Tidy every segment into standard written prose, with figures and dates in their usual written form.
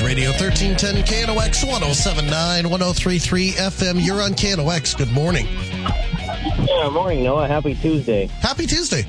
News Radio 1310 KNOX 1079 1033 FM. You're on KNOX. Good morning. Yeah, morning, Noah. Happy Tuesday. Happy Tuesday.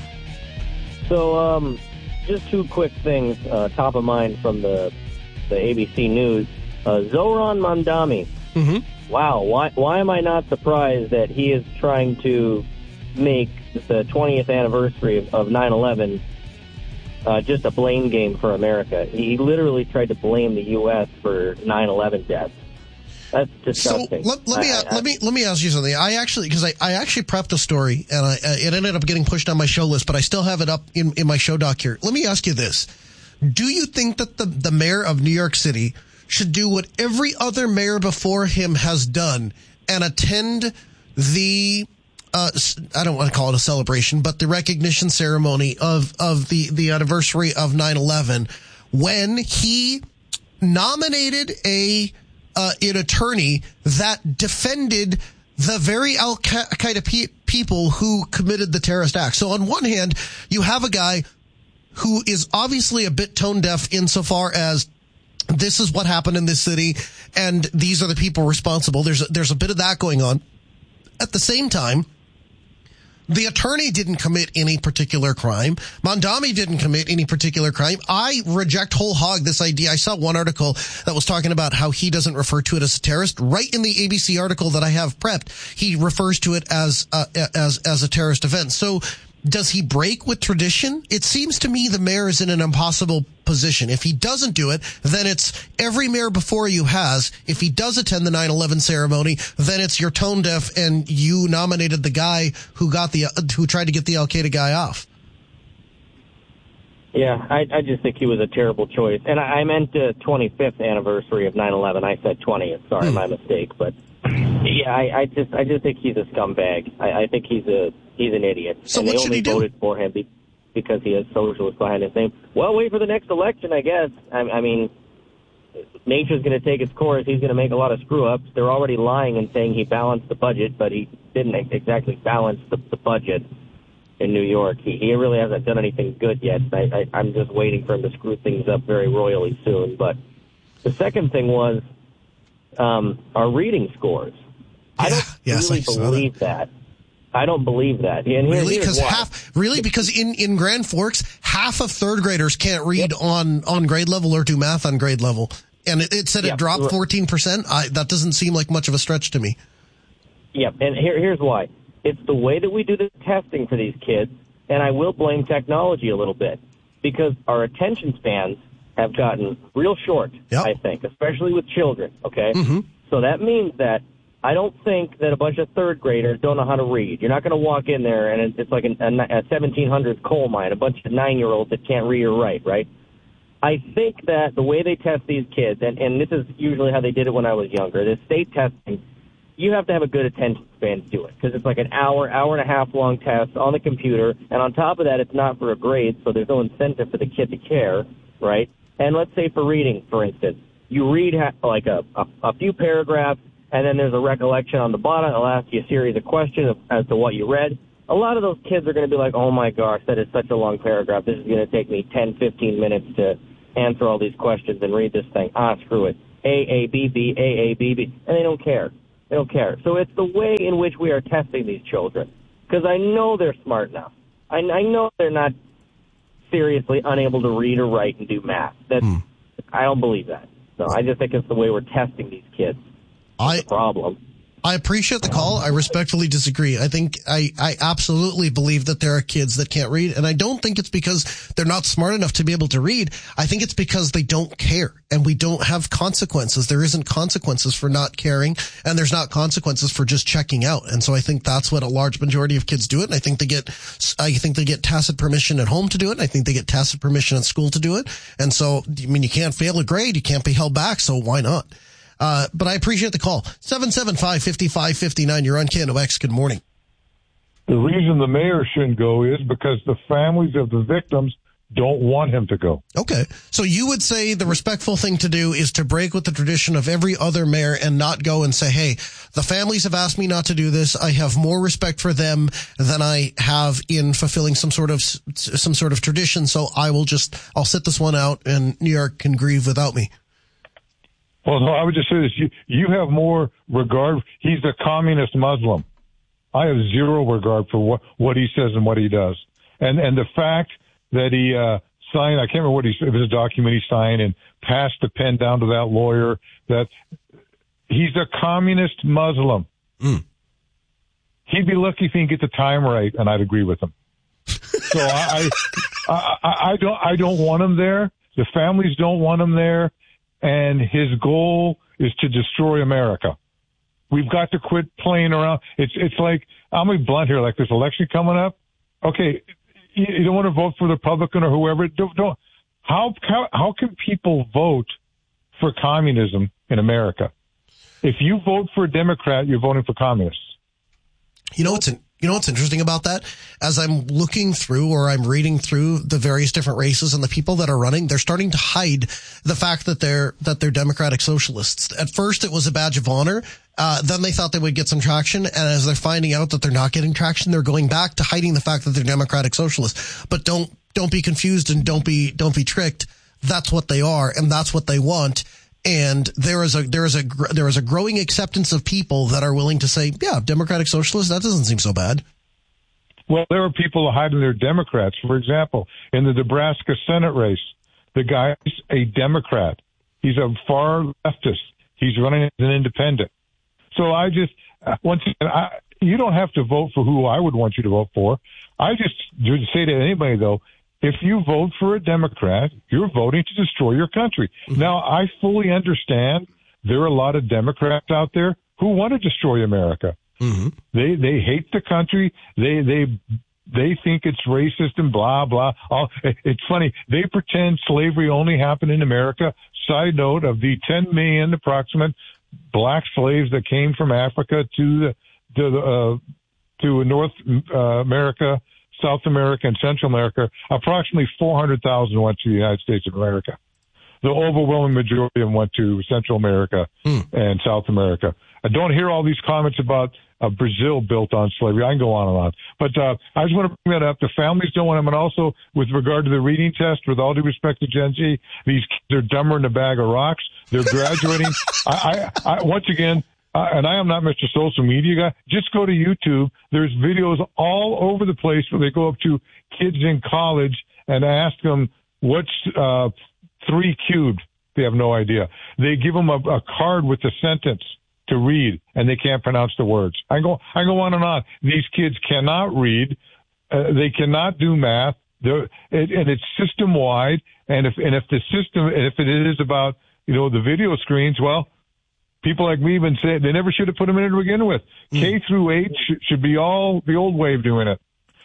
So, just two quick things top of mind from the ABC News. Zohran Mamdani. Mm-hmm. Wow, why am I not surprised that he is trying to make the 20th anniversary of 9/11 just a blame game for America? He literally tried to blame the U.S. for 9/11 deaths. That's disgusting. So let me ask you something. I actually prepped a story and it ended up getting pushed on my show list, but I still have it up in my show doc here. Let me ask you this: do you think that the mayor of New York City should do what every other mayor before him has done and attend the I don't want to call it a celebration, but the recognition ceremony of the anniversary of 9/11 when he nominated an attorney that defended the very Al-Qaeda people who committed the terrorist act? So on one hand, you have a guy who is obviously a bit tone deaf insofar as this is what happened in this city and these are the people responsible. There's a bit of that going on. At the same time, the attorney didn't commit any particular crime. Mamdani didn't commit any particular crime. I reject whole hog this idea. I saw one article that was talking about how he doesn't refer to it as a terrorist. Right in the ABC article that I have prepped, he refers to it as a terrorist event. So does he break with tradition? It seems to me the mayor is in an impossible position. If he doesn't do it, then it's every mayor before you has. If he does attend the 9/11 ceremony, then it's you're tone deaf and you nominated the guy who tried to get the Al-Qaeda guy off. Yeah, I just think he was a terrible choice. And I meant the 25th anniversary of 9/11. I said 20th. Sorry, my mistake. But yeah, I just think he's a scumbag. I think he's an idiot. So and what they should only he do? voted for him because he has socialist behind his name. Well, wait for the next election, I guess. I mean, nature's going to take its course. He's going to make a lot of screw-ups. They're already lying and saying he balanced the budget, but he didn't exactly balance the budget in New York. He really hasn't done anything good yet. I'm just waiting for him to screw things up very royally soon. But the second thing was our reading scores. I don't believe that. I don't believe that. And really? Because in Grand Forks, half of third graders can't read on grade level or do math on grade level. And it said it dropped 14%. That doesn't seem like much of a stretch to me. Yep. And here's why. It's the way that we do the testing for these kids, and I will blame technology a little bit, because our attention spans have gotten real short, I think, especially with children, okay? Mm-hmm. So that means that I don't think that a bunch of third graders don't know how to read. You're not going to walk in there and it's like a 1700s coal mine, a bunch of 9-year-olds that can't read or write, right? I think that the way they test these kids, and this is usually how they did it when I was younger, the state testing, you have to have a good attention span to do it, because it's like an hour and a half long test on the computer, and on top of that, it's not for a grade, so there's no incentive for the kid to care, right? And let's say for reading, for instance, you read like a few paragraphs, and then there's a recollection on the bottom. It'll ask you a series of questions as to what you read. A lot of those kids are going to be like, oh, my gosh, that is such a long paragraph. This is going to take me 10, 15 minutes to answer all these questions and read this thing. Screw it. A, B, B, A, B, B. And they don't care. They don't care. So it's the way in which we are testing these children, because I know they're smart enough. I know they're not seriously unable to read or write and do math. I don't believe that. So I just think it's the way we're testing these kids. That's the problem. I appreciate the call. I respectfully disagree. I think I absolutely believe that there are kids that can't read, and I don't think it's because they're not smart enough to be able to read. I think it's because they don't care, and we don't have consequences. There isn't consequences for not caring, and there's not consequences for just checking out. And so I think that's what a large majority of kids do it. And I think they get tacit permission at home to do it. And I think they get tacit permission at school to do it. And so, I mean, you can't fail a grade. You can't be held back. So why not? But I appreciate the call. 775-5559. You're on KNOX. Good morning. The reason the mayor shouldn't go is because the families of the victims don't want him to go. Okay. So you would say the respectful thing to do is to break with the tradition of every other mayor and not go and say, hey, the families have asked me not to do this. I have more respect for them than I have in fulfilling some sort of tradition. So I'll sit this one out and New York can grieve without me. Well, no, I would just say this. You have more regard. He's a communist Muslim. I have zero regard for what he says and what he does. And the fact that he signed, I can't remember it was a document he signed and passed the pen down to that lawyer, that he's a communist Muslim. Mm. He'd be lucky if he can get the time right, and I'd agree with him. So I don't want him there. The families don't want him there. And his goal is to destroy America. We've got to quit playing around. It's like, I'm going to be blunt here, like this election coming up. Okay, you don't want to vote for the Republican or whoever. Don't. How can people vote for communism in America? If you vote for a Democrat, you're voting for communists. You know what's interesting about that? As I'm looking through or I'm reading through the various different races and the people that are running, they're starting to hide the fact that they're Democratic Socialists. At first, it was a badge of honor. Then they thought they would get some traction, and as they're finding out that they're not getting traction, they're going back to hiding the fact that they're Democratic Socialists. But don't be confused and don't be tricked. That's what they are, and that's what they want. And there is a growing acceptance of people that are willing to say, yeah, Democratic Socialists, that doesn't seem so bad. Well, there are people hiding their Democrats. For example, in the Nebraska Senate race, the guy's a Democrat. He's a far leftist. He's running as an independent. So I just, once again, you don't have to vote for who I would want you to vote for. I just would say to anybody, though, if you vote for a Democrat, you're voting to destroy your country. Mm-hmm. Now, I fully understand there are a lot of Democrats out there who want to destroy America. Mm-hmm. They hate the country. They think it's racist and blah, blah. It's funny. They pretend slavery only happened in America. Side note, of the 10 million approximate black slaves that came from Africa to North America, South America, and Central America, approximately 400,000 went to the United States of America. The overwhelming majority of them went to Central America and South America. I don't hear all these comments about Brazil built on slavery. I can go on and on. But I just want to bring that up. The families don't want them. And also, with regard to the reading test, with all due respect to Gen Z, these kids are dumber than a bag of rocks. They're graduating. I once again, and I am not Mr. Social Media guy. Just go to YouTube. There's videos all over the place where they go up to kids in college and ask them, what's 3 cubed? They have no idea. They give them a card with a sentence to read, and they can't pronounce the words. I go on and on. These kids cannot read. They cannot do math. And it's system wide. And if it is about, the video screens, well, people like me have been saying they never should have put them in it to begin with. K through 8 should be all the old way of doing it.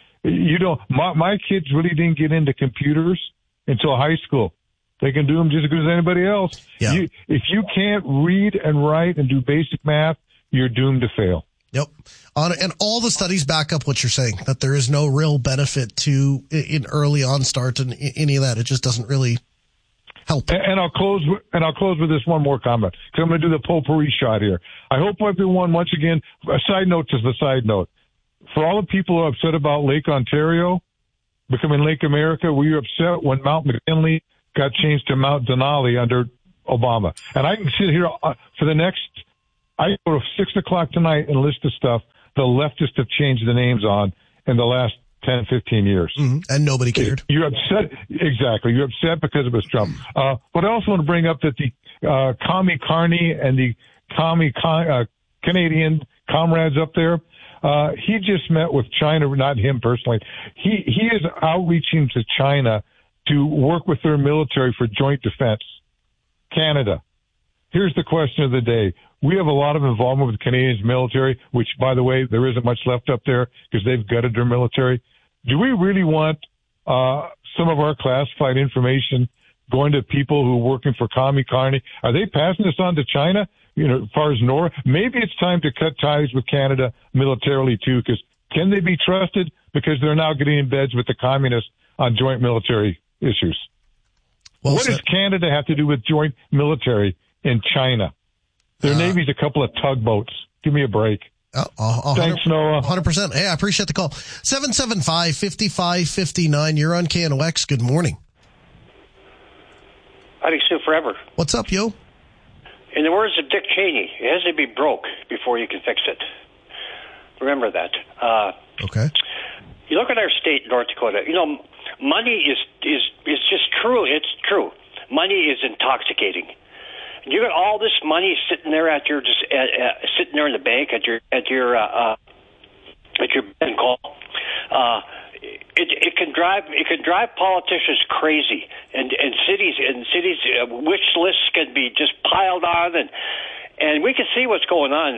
My kids really didn't get into computers until high school. They can do them just as good as anybody else. Yeah. If you can't read and write and do basic math, you're doomed to fail. Yep. And all the studies back up what you're saying, that there is no real benefit to in early on start and any of that. It just doesn't really help. And I'll close with this one more comment, because I'm going to do the potpourri shot here. I hope everyone, once again, a side note is the side note. For all the people who are upset about Lake Ontario becoming Lake America, were you upset when Mount McKinley got changed to Mount Denali under Obama? And I can sit here for the next, I go to 6 o'clock tonight and list the stuff the leftists have changed the names on in the last 10, 15 years. Mm-hmm. And nobody cared. You're upset. Exactly. You're upset because it was Trump. But I also want to bring up that the Commie Carney and the Canadian comrades up there, he just met with China, not him personally. He is outreaching to China to work with their military for joint defense. Canada. Here's the question of the day. We have a lot of involvement with the Canadian military, which, by the way, there isn't much left up there because they've gutted their military. Do we really want some of our classified information going to people who are working for Commie Carney? Are they passing this on to China? As far as Nora, maybe it's time to cut ties with Canada militarily too, because can they be trusted? Because they're now getting in beds with the communists on joint military issues. Well, what does Canada have to do with joint military in China? Their Navy's a couple of tugboats. Give me a break. Thanks, Noah. 100%. Hey, I appreciate the call. 775-5559. You're on KNOX. Good morning. Howdy, Sue Forever. What's up, yo? In the words of Dick Cheney, it has to be broke before you can fix it. Remember that. Okay. You look at our state, North Dakota. Money is just true. It's true. Money is intoxicating. You got all this money sitting there sitting there in the bank at your bank call. It can drive politicians crazy, and cities wish lists can be just piled on, and we can see what's going on.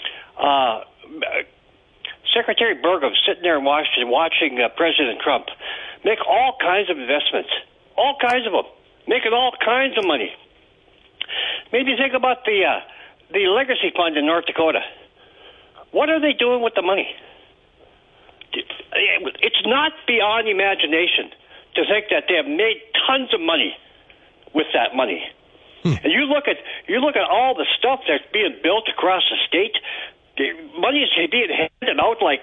Secretary Burgum sitting there and watching President Trump make all kinds of investments, all kinds of them, making all kinds of money. Maybe think about the legacy fund in North Dakota. What are they doing with the money? It's not beyond imagination to think that they have made tons of money with that money. And you look at all the stuff that's being built across the state. The money is being handed out like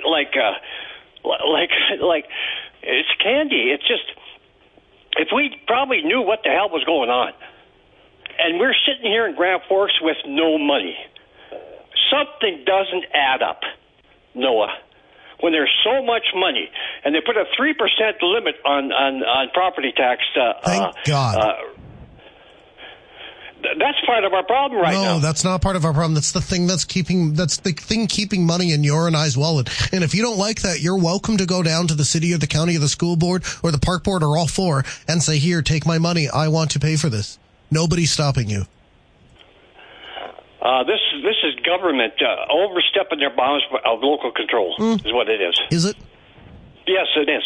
it's candy. It's just, if we probably knew what the hell was going on, and we're sitting here in Grand Forks with no money, something doesn't add up, Noah. When there's so much money, and they put a 3% limit on property tax. Thank God. That's part of our problem right now. No, that's not part of our problem. That's the thing keeping money in your and I's wallet. And if you don't like that, you're welcome to go down to the city or the county or the school board or the park board or all four and say, here, take my money. I want to pay for this. Nobody's stopping you. This is government overstepping their bounds of local control is what it is. Is it? Yes, it is.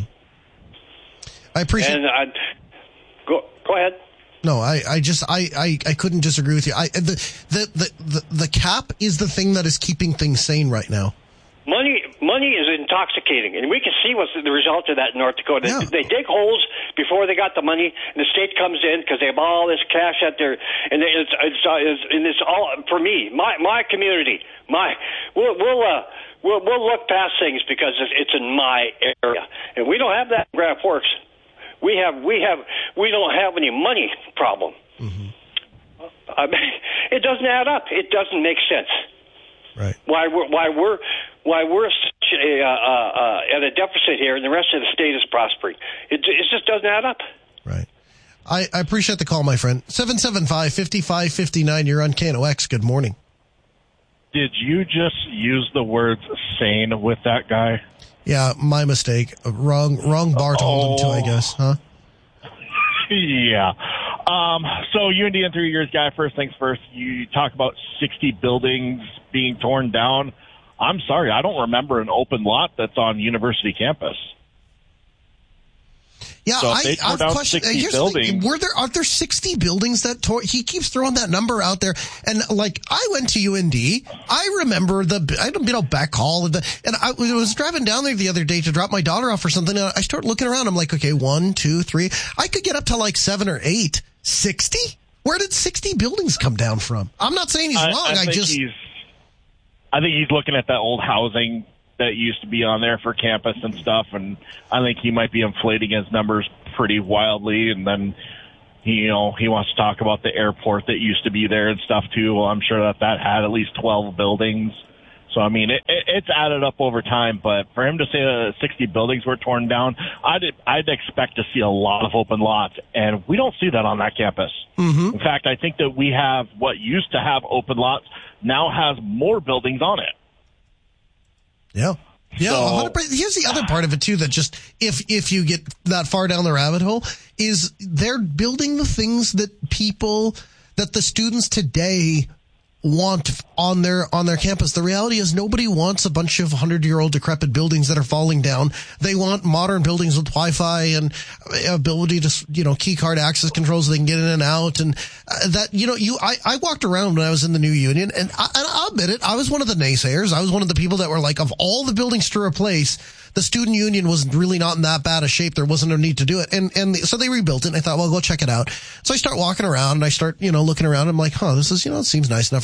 I appreciate it. And go ahead. No, I couldn't disagree with you. The cap is the thing that is keeping things sane right now. Money is intoxicating, and we can see what's the result of that in North Dakota. Yeah. They dig holes before they got the money, and the state comes in because they have all this cash out there, and it's all for me, my community, we'll look past things because it's in my area, and we don't have that in Grand Forks. We don't have any money problem. It doesn't add up. It doesn't make sense. Right. Why we're such at a deficit here, and the rest of the state is prospering. It just doesn't add up. Right. I appreciate the call, my friend. 775-5559. You're on KNOX. Good morning. Did you just use the words sane with that guy? Yeah, my mistake. Wrong bar to hold him to, I guess. Huh? Yeah. So you and Ian, 3 years guy, first things first, you talk about 60 buildings being torn down. I'm sorry, I don't remember an open lot that's on university campus. Yeah, so I've questioned. Here's the thing. Are there 60 buildings that tore? He keeps throwing that number out there, and like I went to UND. I remember back hall, and I was driving down there the other day to drop my daughter off or something. And I start looking around. I'm like, okay, 1, 2, 3. I could get up to like 7 or 8. 60? Where did 60 buildings come down from? I'm not saying he's wrong. I think he's looking at that old housing that used to be on there for campus and stuff, and I think he might be inflating his numbers pretty wildly, and then he wants to talk about the airport that used to be there and stuff too. Well, I'm sure that had at least 12 buildings. So, I mean, it's added up over time, but for him to say that 60 buildings were torn down, I'd expect to see a lot of open lots, and we don't see that on that campus. In fact, I think that we have what used to have open lots now has more buildings on it. Yeah. Yeah, so, 100%. Here's the other part of it, too, that just, if you get that far down the rabbit hole, is they're building the things that the students today want on their campus. The reality is nobody wants a bunch of 100-year-old decrepit buildings that are falling down. They want modern buildings with Wi-Fi and ability to, key card access controls so they can get in and out. And I walked around when I was in the new union, and I'll admit it, I was one of the naysayers. I was one of the people that were like, of all the buildings to replace, the student union was really not in that bad a shape. There wasn't a need to do it. And so they rebuilt it, and I thought, well, go check it out. So I start walking around, and I start, looking around. I'm like, this is, it seems nice enough or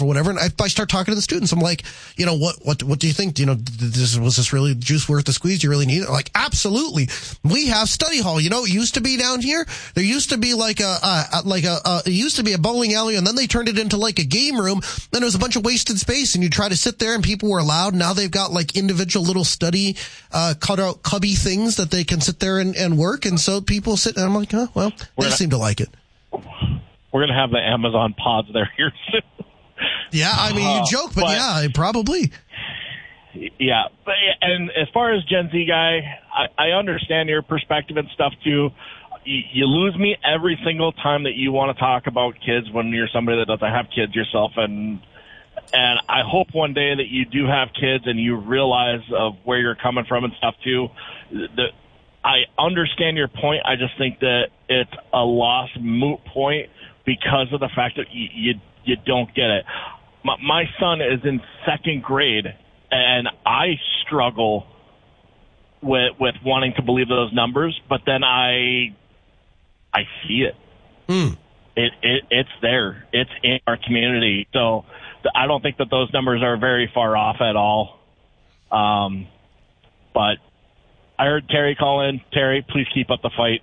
whatever. And if I start talking to the students, I'm like, you know, what do you think? You know, was this really juice worth the squeeze? Do you really need it? I'm like, absolutely. We have study hall. You know, it used to be down here. There used to be it used to be a bowling alley, and then they turned it into like a game room. Then there was a bunch of wasted space, and you try to sit there, and people were allowed. Now they've got like individual little study, cut out cubby things that they can sit there and work. And so people sit, and I'm like, oh, well, they seem to like it. We're going to have the Amazon pods there here soon. Yeah, I mean, you joke, but yeah, probably. Yeah, and as far as Gen Z guy, I understand your perspective and stuff too. You lose me every single time that you want to talk about kids when you're somebody that doesn't have kids yourself, and I hope one day that you do have kids and you realize of where you're coming from and stuff too. I understand your point. I just think that it's a lost moot point because of the fact that you don't get it. My son is in second grade, and I struggle with wanting to believe those numbers, but then I see it. It's there. It's in our community. So I don't think that those numbers are very far off at all. But I heard Terry call in. Terry, please keep up the fight.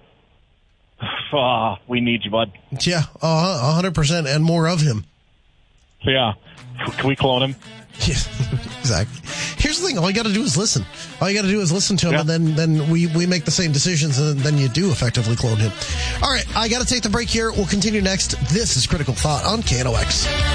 We need you, bud. Yeah, 100%, and more of him. So yeah, can we clone him? Yeah, exactly. Here's the thing: all you got to do is listen. All you got to do is listen to him, and then we make the same decisions, and then you do effectively clone him. All right, I got to take the break here. We'll continue next. This is Critical Thought on KNOX.